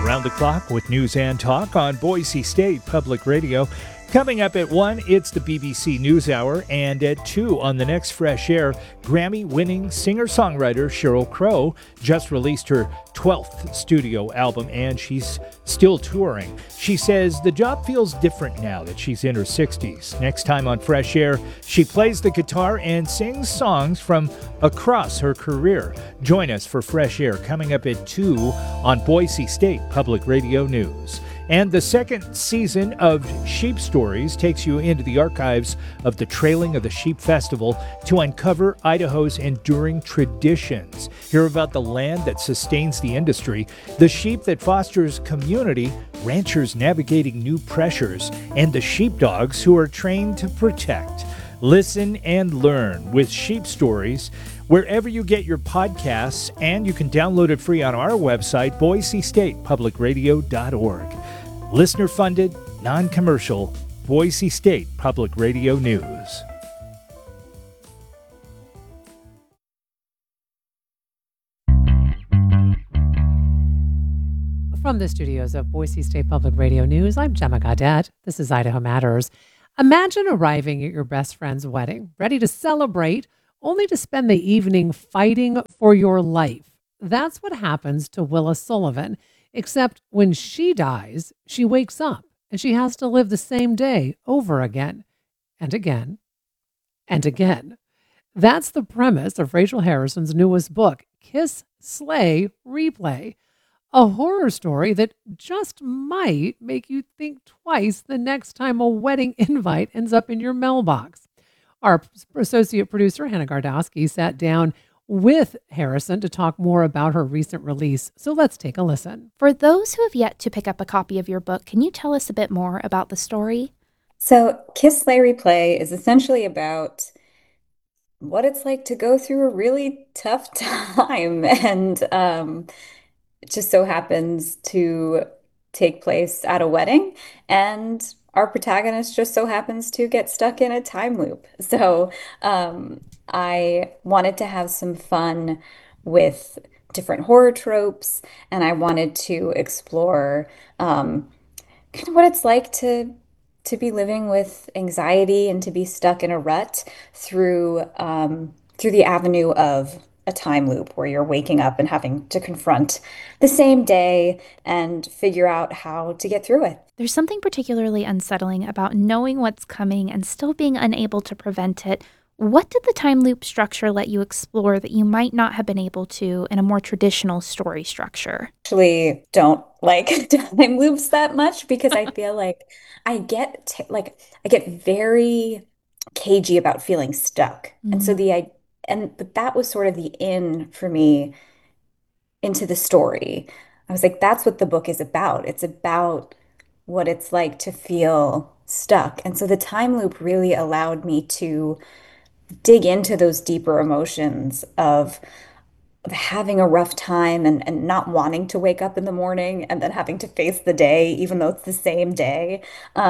Around the clock with news and talk on Boise State Public Radio. Coming up at 1, it's the BBC NewsHour, and at 2 on the next Fresh Air, Grammy-winning singer-songwriter Sheryl Crow just released her 12th studio album, and she's still touring. She says the job feels different now that she's in her 60s. Next time on Fresh Air, she plays the guitar and sings songs from across her career. Join us for Fresh Air coming up at 2 on Boise State Public Radio News. And the second season of Sheep Stories takes you into the archives of the Trailing of the Sheep Festival to uncover Idaho's enduring traditions. Hear about the land that sustains the industry, the sheep that fosters community, ranchers navigating new pressures, and the sheepdogs who are trained to protect. Listen and learn with Sheep Stories wherever you get your podcasts, and you can download it free on our website, boisestatepublicradio.org. Listener-funded, non-commercial, Boise State Public Radio News. From the studios of Boise State Public Radio News, I'm Gemma Gaudette. This is Idaho Matters. Imagine arriving at your best friend's wedding, ready to celebrate, only to spend the evening fighting for your life. That's what happens to Willa Sullivan. Except when she dies, she wakes up and she has to live the same day over again and again and again. That's the premise of Rachel Harrison's newest book, Kiss, Slay, Replay, a horror story that just might make you think twice the next time a wedding invite ends up in your mailbox. Our associate producer, Hannah Gardowski, sat down with Harrison to talk more about her recent release. So let's take a listen. For those who have yet to pick up a copy of your book, can you tell us a bit more about the story? So Kiss, Slay, Replay is essentially about what it's like to go through a really tough time. And it just so happens to take place at a wedding. And our protagonist just so happens to get stuck in a time loop. So I wanted to have some fun with different horror tropes, and I wanted to explore kind of what it's like to be living with anxiety and to be stuck in a rut through the avenue of a time loop where you're waking up and having to confront the same day and figure out how to get through it. There's something particularly unsettling about knowing what's coming and still being unable to prevent it. What did the time loop structure let you explore that you might not have been able to in a more traditional story structure? Actually don't like time loops that much because I feel like I get very cagey about feeling stuck. And so but that was sort of the in for me into the story. I was like, that's what the book is about. It's about what it's like to feel stuck. And so the time loop really allowed me to dig into those deeper emotions of having a rough time and not wanting to wake up in the morning and then having to face the day, even though it's the same day.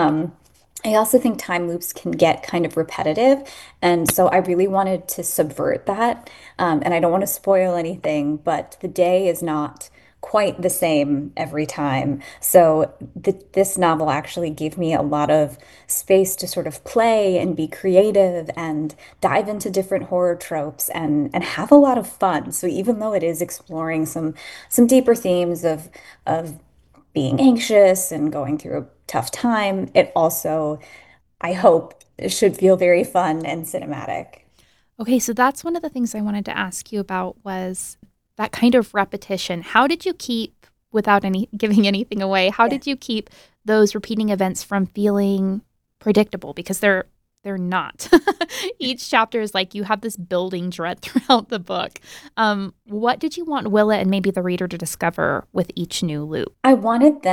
I also think time loops can get kind of repetitive. And so I really wanted to subvert that. And I don't want to spoil anything, but the day is not quite the same every time. So this novel actually gave me a lot of space to sort of play and be creative and dive into different horror tropes and have a lot of fun. So even though it is exploring some deeper themes of being anxious and going through a tough time, it also, I hope, should feel very fun and cinematic. Okay, so that's one of the things I wanted to ask you about was that kind of repetition. How did you keep, without giving anything away, how did you keep those repeating events from feeling predictable? Because they're not. Each chapter is like you have this building dread throughout the book. What did you want Willa and maybe the reader to discover with each new loop? I wanted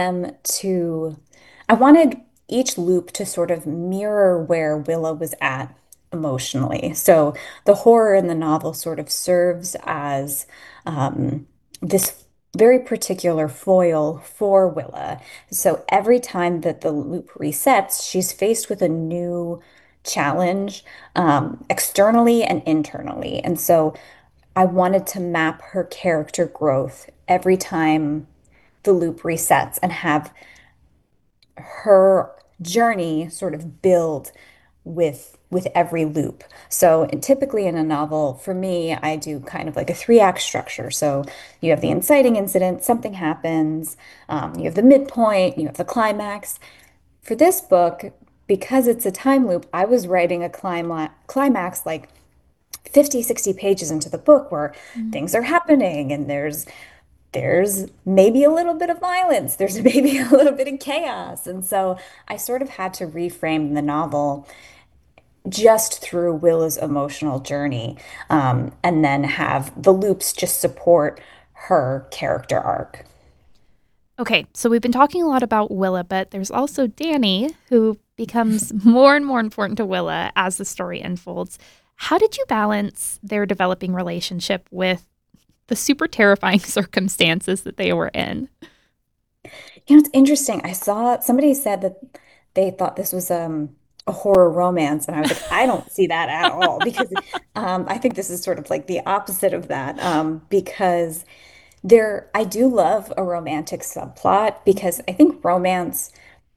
each loop to sort of mirror where Willa was at emotionally. So the horror in the novel sort of serves as this very particular foil for Willa. So every time that the loop resets, she's faced with a new challenge, externally and internally. And so I wanted to map her character growth every time the loop resets and have her journey sort of build with every loop. So typically in a novel, for me, I do kind of like a three-act structure. So you have the inciting incident, something happens, you have the midpoint, you have the climax. For this book, because it's a time loop, I was writing a climax like 50, 60 pages into the book where Mm. things are happening and there's maybe a little bit of violence, there's maybe a little bit of chaos. And so I sort of had to reframe the novel just through Willa's emotional journey, and then have the loops just support her character arc. Okay, so we've been talking a lot about Willa, but there's also Danny, who becomes more and more important to Willa as the story unfolds. How did you balance their developing relationship with the super terrifying circumstances that they were in? It's interesting. I saw somebody said that they thought this was a horror romance, and I was like, I don't see that at all because I think this is sort of like the opposite of that, because I do love a romantic subplot because I think romance,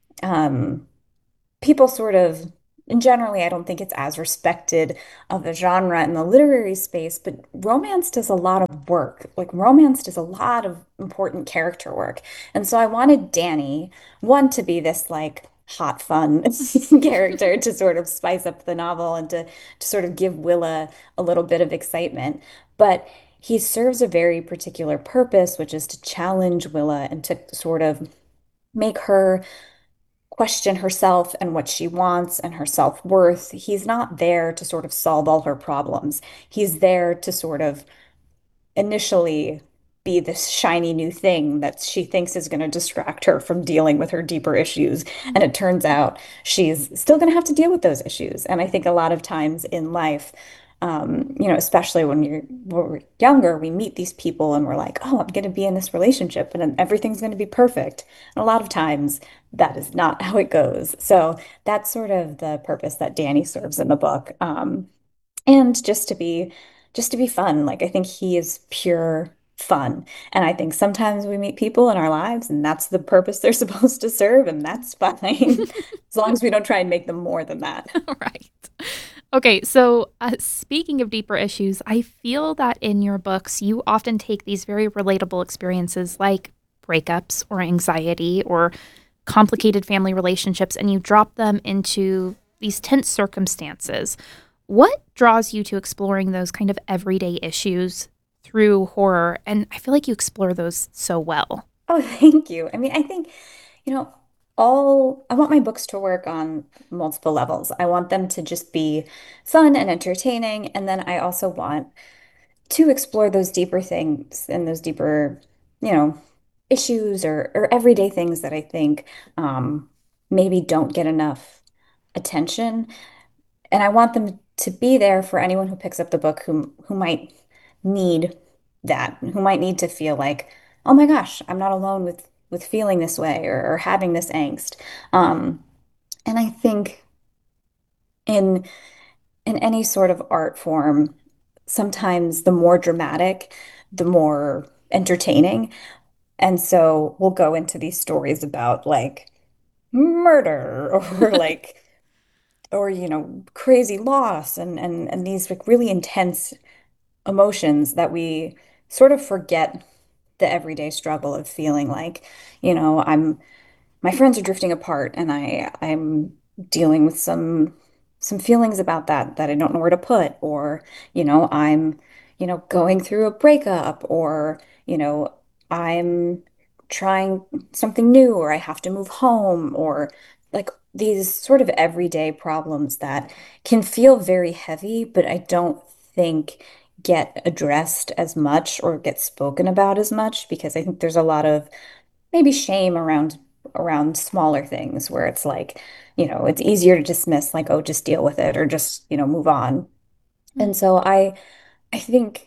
um, people sort of, and generally, I don't think it's as respected of a genre in the literary space, but romance does a lot of work. Like, romance does a lot of important character work. And so I wanted Danny, one, to be this like hot, fun character to sort of spice up the novel and to sort of give Willa a little bit of excitement. But he serves a very particular purpose, which is to challenge Willa and to sort of make her question herself and what she wants and her self-worth. He's not there to sort of solve all her problems. He's there to sort of initially be this shiny new thing that she thinks is going to distract her from dealing with her deeper issues. And it turns out she's still going to have to deal with those issues. And I think a lot of times in life, especially when we're younger, we meet these people and we're like, oh, I'm going to be in this relationship and then everything's going to be perfect. And a lot of times that is not how it goes. So that's sort of the purpose that Danny serves in the book. And just to be fun. Like I think he is pure fun. And I think sometimes we meet people in our lives and that's the purpose they're supposed to serve, and that's fine. As long as we don't try and make them more than that. Right. Okay, so speaking of deeper issues, I feel that in your books, you often take these very relatable experiences like breakups or anxiety or complicated family relationships and you drop them into these tense circumstances. What draws you to exploring those kind of everyday issues through horror? And I feel like you explore those so well. Oh, thank you. I mean, I think, you know, all I want my books to work on multiple levels. I want them to just be fun and entertaining. And then I also want to explore those deeper things and those deeper, you know, issues or everyday things that I think maybe don't get enough attention. And I want them to be there for anyone who picks up the book who might need that, who might need to feel like, oh my gosh, I'm not alone with feeling this way or having this angst. And I think in in any sort of art form, sometimes the more dramatic, the more entertaining. And so we'll go into these stories about like murder or like or crazy loss and these like really intense emotions that we sort of forget the everyday struggle of feeling like, I'm my friends are drifting apart and I'm dealing with some feelings about that I don't know where to put, or I'm going through a breakup, or I'm trying something new, or I have to move home, or like these sort of everyday problems that can feel very heavy but I don't think get addressed as much or get spoken about as much, because I think there's a lot of maybe shame around smaller things where it's like, it's easier to dismiss like, oh, just deal with it or just, move on. And so I think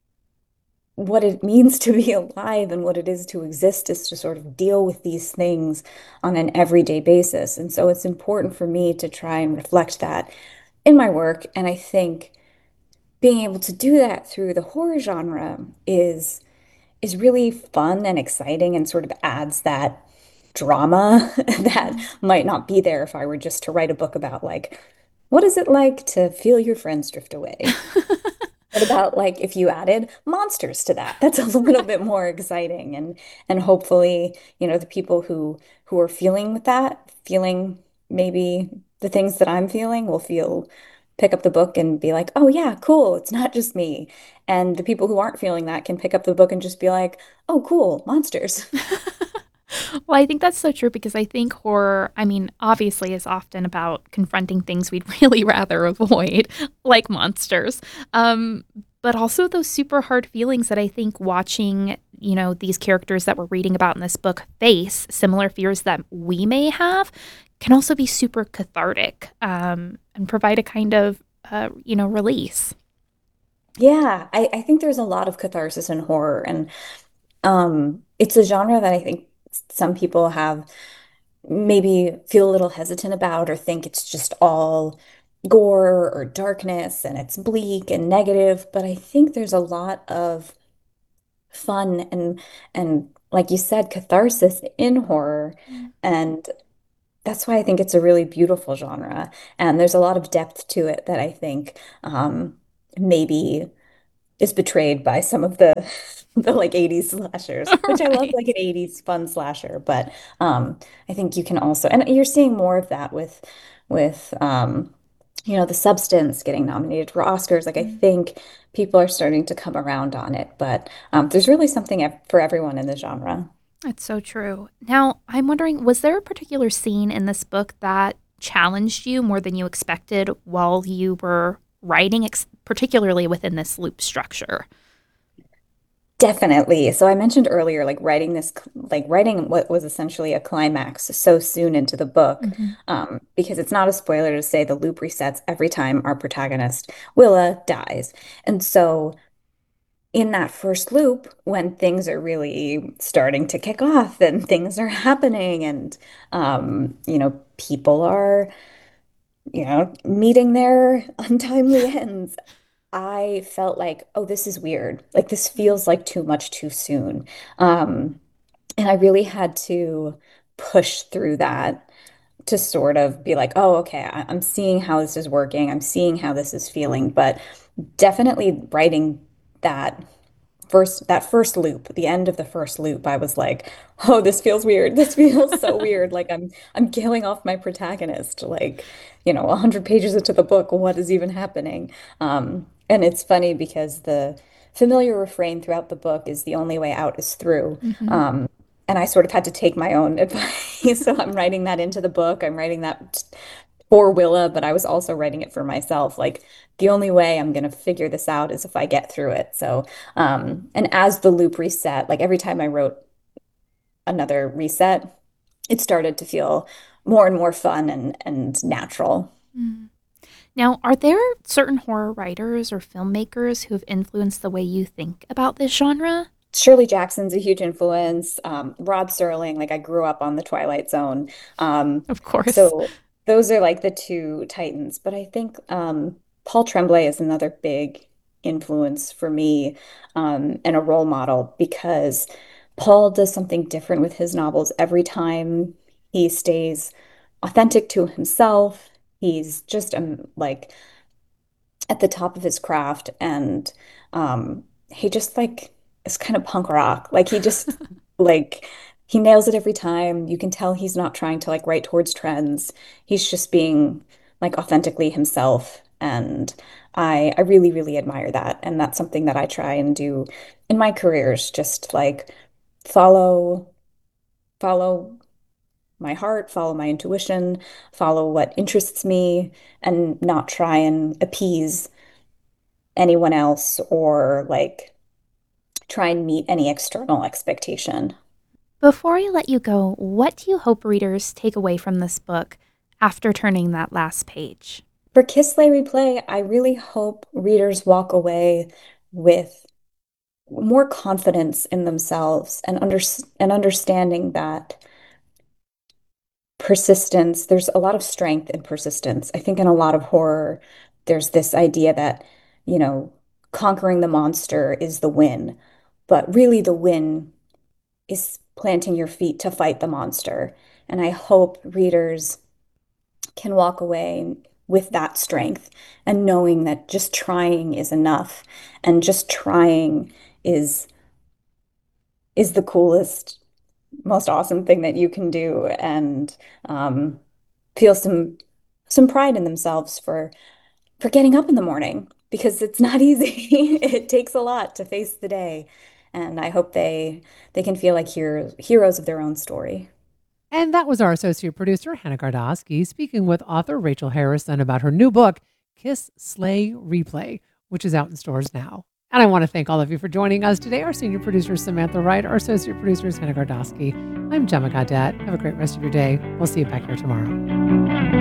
what it means to be alive and what it is to exist is to sort of deal with these things on an everyday basis. And so it's important for me to try and reflect that in my work. And I think being able to do that through the horror genre is really fun and exciting and sort of adds that drama that Mhm. might not be there if I were just to write a book about like, what is it like to feel your friends drift away? What about like if you added monsters to that? That's a little bit more exciting and hopefully, the people who are feeling with that, feeling maybe the things that I'm feeling will feel pick up the book and be like, "Oh yeah, cool, it's not just me." And the people who aren't feeling that can pick up the book and just be like, "Oh cool, monsters." Well, I think that's so true because I think horror, I mean, obviously is often about confronting things we'd really rather avoid, like monsters. Um, but also those super hard feelings that I think watching, these characters that we're reading about in this book face similar fears that we may have can also be super cathartic, and provide a kind of, release. Yeah, I think there's a lot of catharsis in horror and it's a genre that I think some people have maybe feel a little hesitant about or think it's just all gore or darkness and it's bleak and negative, but I think there's a lot of fun and like you said, catharsis in horror. Mm. And that's why I think it's a really beautiful genre. And there's a lot of depth to it that I think maybe is betrayed by some of the the like 80s slashers, which I love Right. like an 80s fun slasher, but I think you can also and you're seeing more of that with The Substance getting nominated for Oscars. Like I Mm. think people are starting to come around on it, but there's really something for everyone in the genre. That's so true. Now, I'm wondering, was there a particular scene in this book that challenged you more than you expected while you were writing, particularly within this loop structure? Definitely. So I mentioned earlier, like writing like writing what was essentially a climax so soon into the book, Hmm. because it's not a spoiler to say the loop resets every time our protagonist, Willa, dies. And so in that first loop, when things are really starting to kick off and things are happening and, people are, meeting their untimely ends, I felt like, oh, this is weird. Like this feels like too much too soon. Um, and I really had to push through that to sort of be like, oh, okay, I'm seeing how this is working. I'm seeing how this is feeling. But definitely writing that that first loop, the end of the first loop, I was like, oh, this feels weird. This feels so weird. Like I'm killing off my protagonist. Like, 100 pages into the book, what is even happening? And it's funny because the familiar refrain throughout the book is the only way out is through. Hmm. Um, and I sort of had to take my own advice. So I'm writing that into the book. I'm writing that for Willa, but I was also writing it for myself. Like the only way I'm gonna figure this out is if I get through it. So, and as the loop reset, like every time I wrote another reset, it started to feel more and more fun and natural. Mm. Now, are there certain horror writers or filmmakers who have influenced the way you think about this genre? Shirley Jackson's a huge influence. Rod Serling, like I grew up on the Twilight Zone. Um, Of course. so those are like the two titans. But I think Paul Tremblay is another big influence for me and a role model because Paul does something different with his novels every time. He stays authentic to himself. He's just like at the top of his craft and he just like is kind of punk rock. Like he just like he nails it every time. You can tell he's not trying to like write towards trends. He's just being like authentically himself and I really really admire that and that's something that I try and do in my careers just like follow follow my heart, follow my intuition, follow what interests me and not try and appease anyone else or like try and meet any external expectation. Before I let you go, what do you hope readers take away from this book after turning that last page? For Kiss Slay Replay, I really hope readers walk away with more confidence in themselves and understanding that persistence, there's a lot of strength in persistence. I think in a lot of horror, there's this idea that, you know, conquering the monster is the win. but really the win is planting your feet to fight the monster. And I hope readers can walk away with that strength and knowing that just trying is enough, and just trying is the coolest, most awesome thing that you can do, and feel some pride in themselves for getting up in the morning, because it's not easy. It takes a lot to face the day. And I hope they can feel like heroes of their own story. And that was our associate producer, Hannah Gardosky, speaking with author Rachel Harrison about her new book, Kiss, Slay, Replay, which is out in stores now. And I want to thank all of you for joining us today. Our senior producer, Samantha Wright, our associate producer is Hannah Gardosky. I'm Gemma Gaudette. Have a great rest of your day. We'll see you back here tomorrow.